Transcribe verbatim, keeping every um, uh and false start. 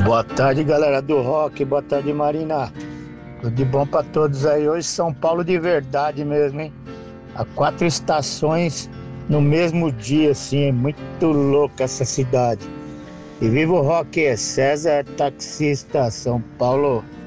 Boa tarde, galera do rock. Boa tarde, Marina. Tudo de bom pra todos aí. Hoje São Paulo de verdade mesmo, hein? Há quatro estações no mesmo dia, assim. É muito louca essa cidade. E viva o rock! César, taxista, São Paulo.